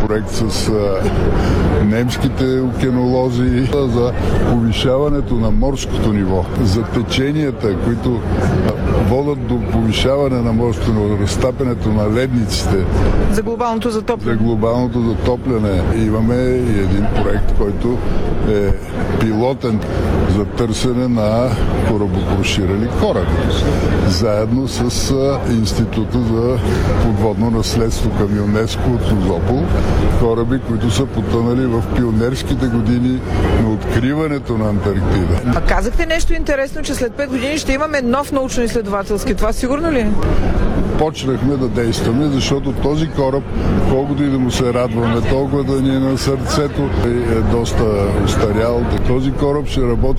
проект с немските океанолози за повишаването на морското ниво, за теченията, които водят до повишаване на морското ниво, разтапянето на ледниците. За глобалното затопляне. За глобалното затопляне. Имаме и един проект, който е пилотен за търсене на корабопроширали кораби. Заедно с Института за подводно наследство към ЮНЕСКО от Созопол. Кораби, които са потънали в пионерските години на откриването на Антарктида. А казахте нещо интересно, че след 5 години ще имаме нов научно-изследователски. Това сигурно ли е? Почнахме да действаме, защото този кораб, колкото и да му се радваме, толкова да ни е на сърцето, е доста устарял. Този кораб ще работи